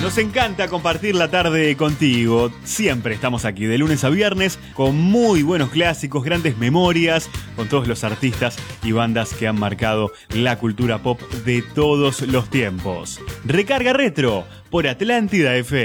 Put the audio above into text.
Nos encanta compartir la tarde contigo. Siempre estamos aquí de lunes a viernes con muy buenos clásicos, grandes memorias, con todos los artistas y bandas que han marcado la cultura pop de todos los tiempos. Recarga Retro por Atlántida FM.